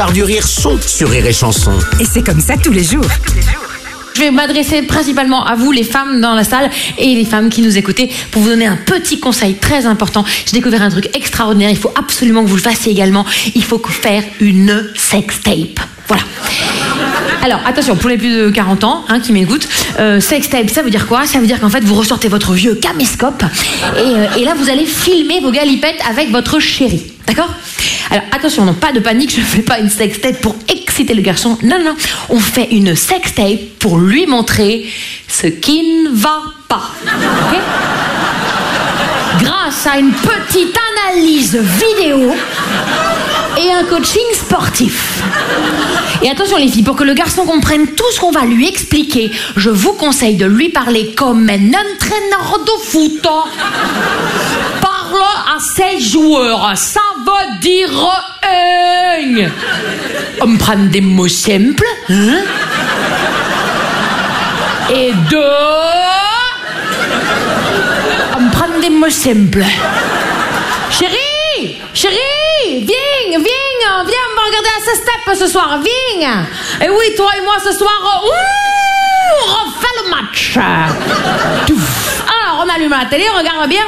Par du rire sont sur Rire et Chanson. Et c'est comme ça tous les jours. Je vais m'adresser principalement à vous, les femmes dans la salle, et les femmes qui nous écoutez, pour vous donner un petit conseil très important. J'ai découvert un truc extraordinaire, il faut absolument que vous le fassiez également. Il faut faire une sextape. Voilà. Alors, attention, pour les plus de 40 ans qui m'écoutent, sextape, ça veut dire quoi? Ça veut dire qu'en fait, vous ressortez votre vieux caméscope et là, vous allez filmer vos galipettes avec votre chéri. D'accord? Alors, attention, non, pas de panique, je ne fais pas une sextape pour exciter le garçon. Non, non, on fait une sextape pour lui montrer ce qui ne va pas. Ok? Grâce à une petite analyse vidéo et un coaching sportif. Et attention les filles, pour que le garçon comprenne tout ce qu'on va lui expliquer, je vous conseille de lui parler comme un entraîneur de foot. Parle à ses joueurs, ça veut dire on prend des mots simples, et on prend des mots simples. Chérie, viens, on va regarder la sextape ce soir, viens. Et oui, toi et moi ce soir, on refait le match. Alors, on allume la télé, regarde bien.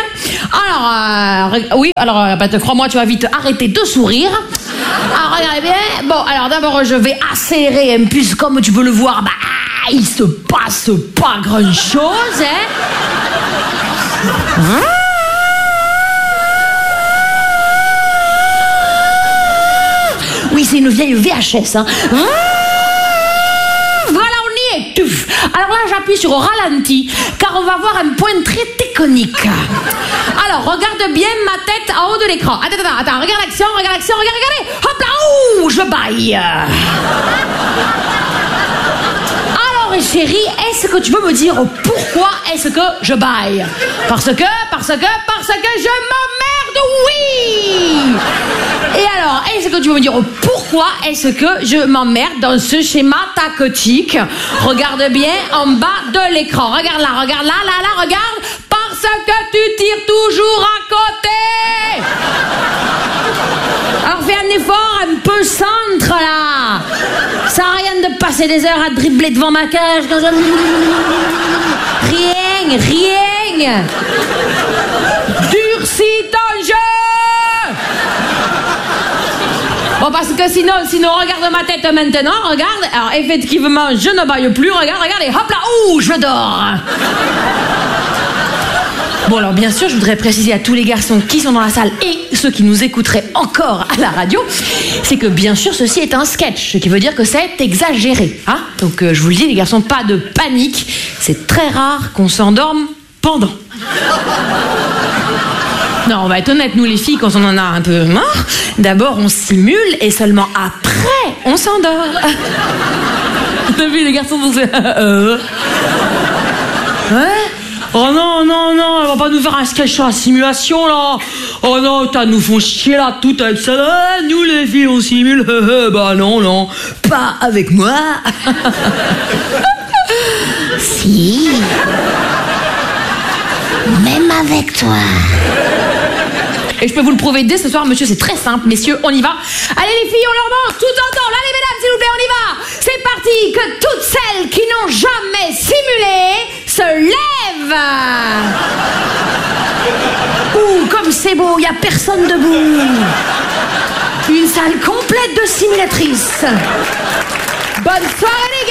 Alors, crois-moi, tu vas vite arrêter de sourire. Alors, regardez bien. Bon, alors d'abord, je vais accélérer un peu, comme tu peux le voir, il se passe pas grand-chose, Oui, c'est une vieille VHS. Voilà, on y est. Alors là, j'appuie sur ralenti, car on va voir un point très technique. Alors, regarde bien ma tête en haut de l'écran. Attends, regarde l'action, regardez. Hop là, ouh, je baille. Alors, chérie, est-ce que tu peux me dire pourquoi est-ce que je baille? Parce que je m'emmerde, oui. Et alors, est-ce que tu veux me dire pourquoi est-ce que je m'emmerde dans ce schéma tactique? Regarde bien en bas de l'écran. Regarde là, regarde. Parce que tu tires toujours à côté. Alors fais un effort un peu centre là. Ça sert à rien de passer des heures à dribbler devant ma cage. Rien. Durcis ton jeu. Bon, parce que sinon, regarde ma tête maintenant, regarde. Alors, effectivement, je ne baille plus, regarde, et hop là, ouh, je dors. Bon, alors, bien sûr, je voudrais préciser à tous les garçons qui sont dans la salle et ceux qui nous écouteraient encore à la radio, c'est que, bien sûr, ceci est un sketch, ce qui veut dire que c'est exagéré. Donc, je vous le dis, les garçons, pas de panique. C'est très rare qu'on s'endorme pendant. Non, on va être honnête, nous les filles, quand on en a un peu marre, d'abord on simule et seulement après on s'endort. T'as vu les garçons vont Ouais. Oh non, elle va pas nous faire un sketch sur la simulation là. Oh non, nous font chier là tout avec ça là. Nous les filles on simule. Bah non, pas avec moi. Si. Même avec toi. Et je peux vous le prouver dès ce soir, monsieur, c'est très simple. Messieurs, on y va. Allez les filles, on leur monte tout en temps. Allez mesdames, s'il vous plaît, on y va. C'est parti, que toutes celles qui n'ont jamais simulé se lèvent. Ouh, comme c'est beau, il n'y a personne debout. Une salle complète de simulatrices. Bonne soirée les gars.